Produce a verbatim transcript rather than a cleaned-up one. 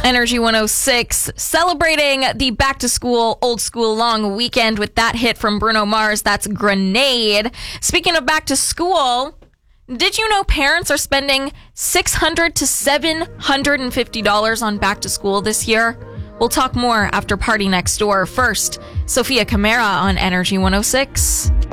Energy one oh six, celebrating the back to school, old school long weekend with that hit from Bruno Mars. That's Grenade. Speaking of back to school, did you know parents are spending six hundred to seven hundred fifty dollars on back to school this year? We'll talk more after Party Next Door. First, Sophia Camara on Energy one oh six.